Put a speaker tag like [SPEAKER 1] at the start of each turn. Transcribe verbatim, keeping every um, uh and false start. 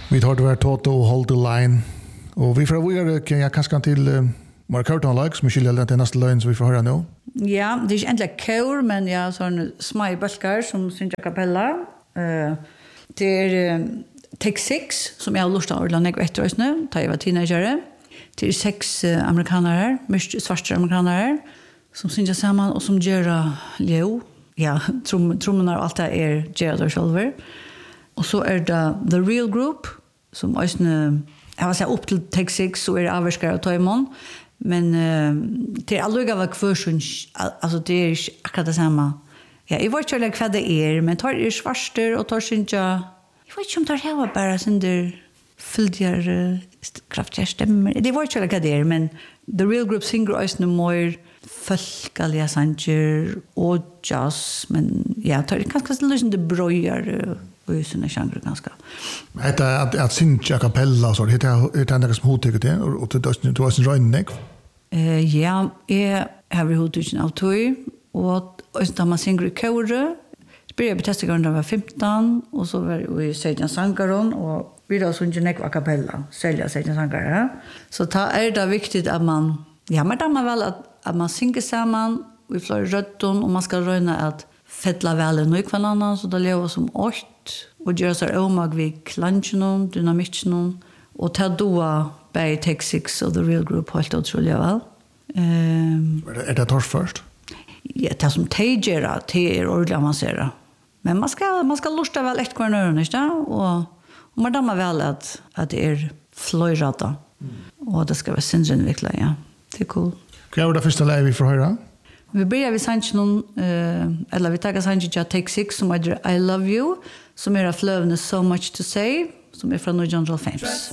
[SPEAKER 1] Vi tar det här Toto och Hold the Line. Och vi får vidare kan jag kanske till uh, Mark Curtin like som är skiljer till nästa line som vi får höra nu.
[SPEAKER 2] Ja, det är inte egentligen kör men jag sån små balkar som syns a cappella. Eh det är uh, Take Six som jag har lust att ordna något efter oss nu. Ta jag var teenager. Det är sex uh, amerikaner, mycket svarta amerikaner som syns samman och som gör Leo. Ja, trum trummorna och allt det är Gerald Silver. Och så är det The Real Group som ösne jag vill säga upp till Take Six så är det avskar att ta imon. Men uh, det är aldrig av kvarsun alltså det är akkurat det samma. Ja, jag vet inte vad det är men tar är svarster och tar synja. Jag vet inte om tar hela bara sen där fylldigare kraftiga stämmer. Det var inte vad det är men The Real Group singer ösne more folkaliga sanger och jazz men ja, tar kanske lite bröjar och i såna genrer ganska.
[SPEAKER 1] Det är att att synja a cappella så det är det är som hotycket det och det då är en röjning.
[SPEAKER 2] Eh ja, är har vi hotycket av toy och och man synger i kör. Började på testa när jag var femton och så var vi Sejan Sankaron och vi då sjunger nek a cappella. Sälja Sejan Sankara. Så ta är det viktigt att man ja, men det är väl att att man synger samman vi flör rötton och man ska röna att fettla väl en ny kvannan så det lever som åt och gör så omag vid klanchen dynamiken och ta då by Take Six och The Real Group helt otroligt väl. Ehm
[SPEAKER 1] Är det tors först?
[SPEAKER 2] Ja, det som tegera te är ordentligt avancerat. Men man ska man ska lusta väl ett kvarnör nästa och och man dammar väl att att det är flöjrata. Mm. Och det ska vara sinnsutveckla, ja. Det är cool.
[SPEAKER 1] Vad är det första läge vi får höra?
[SPEAKER 2] Vi börjar vid sanchen eh eller vi tar sanchen till Take Six som heter I Love You som är av flövne So Much to Say som är från New General Fames.